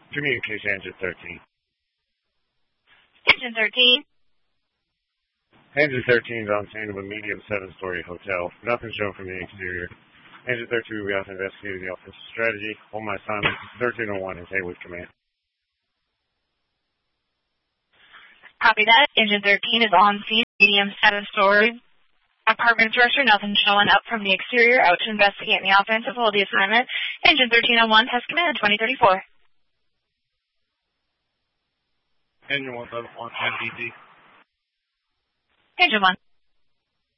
Communication Engine 13. Engine 13. Engine 13 is on scene of a medium 7-story hotel. Nothing shown from the exterior. Engine 13 will be out investigating the offensive strategy. On my assignment, 1301 is Haywood Command. Copy that. Engine 13 is on scene, medium 7-story apartment structure. Nothing showing up from the exterior. Out to investigate the offensive. Hold the assignment. Engine 1301 has command 2034. Engine 171 NBT. Engine 1.